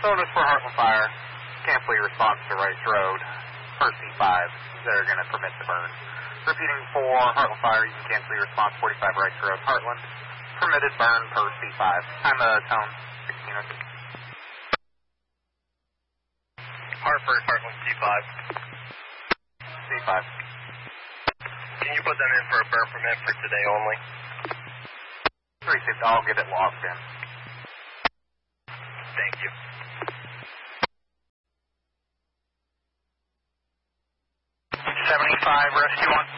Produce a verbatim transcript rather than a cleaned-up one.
Notice for Heartland Fire, cancel your response to Rice Road, per C five. They're going to permit the burn. Repeating for Heartland Fire, you can cancel your response, forty-five Rice Road, Heartland. Permitted burn per C five. Time of tone, sixteen oh six. Hartford, Heartland, C five. C five. Can you put them in for a burn permit for today only? Received, I'll get it logged in. Thank you. seventy-five, rescue one.